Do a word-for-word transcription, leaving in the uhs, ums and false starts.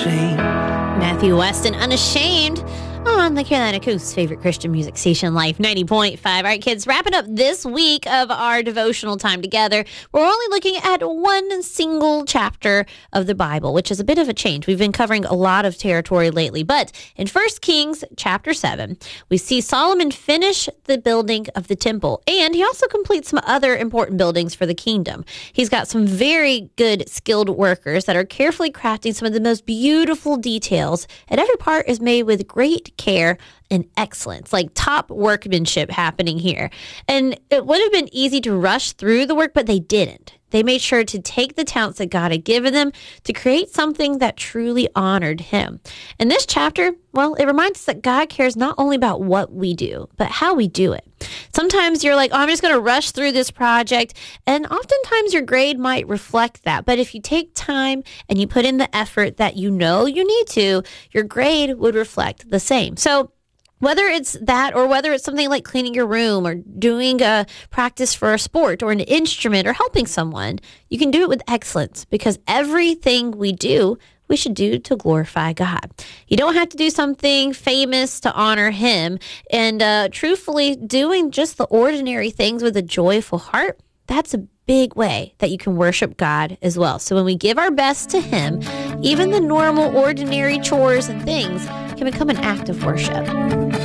unashamed. Matthew Weston, Unashamed, on the Carolina Coast's favorite Christian music station, Life ninety point five. All right, kids, wrapping up this week of our devotional time together. We're only looking at one single chapter of the Bible, which is a bit of a change. We've been covering a lot of territory lately, but in First Kings chapter seven, we see Solomon finish the building of the temple, and he also completes some other important buildings for the kingdom. He's got some very good skilled workers that are carefully crafting some of the most beautiful details, and every part is made with great care and excellence, like top workmanship happening here. And it would have been easy to rush through the work, but they didn't. They made sure to take the talents that God had given them to create something that truly honored him. And this chapter, well, it reminds us that God cares not only about what we do, but how we do it. Sometimes you're like, oh, I'm just going to rush through this project. And oftentimes your grade might reflect that. But if you take time and you put in the effort that you know you need to, your grade would reflect the same. So whether it's that or whether it's something like cleaning your room or doing a practice for a sport or an instrument or helping someone, you can do it with excellence, because everything we do, we should do to glorify God. You don't have to do something famous to honor him. And uh, truthfully, doing just the ordinary things with a joyful heart, that's a big way that you can worship God as well. So when we give our best to him, even the normal, ordinary chores and things can become an act of worship.